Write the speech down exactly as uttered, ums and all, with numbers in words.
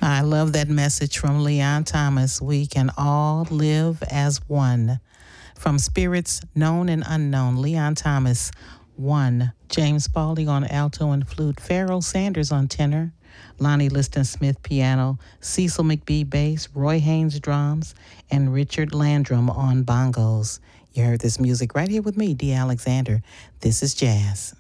I love that message from Leon Thomas. We can all live as one. From spirits known and unknown, Leon Thomas, one. James Spalding on alto and flute, Pharoah Sanders on tenor, Lonnie Liston Smith piano, Cecil McBee bass, Roy Haynes drums, and Richard Landrum on bongos. You heard this music right here with me, Dee Alexander. This is jazz.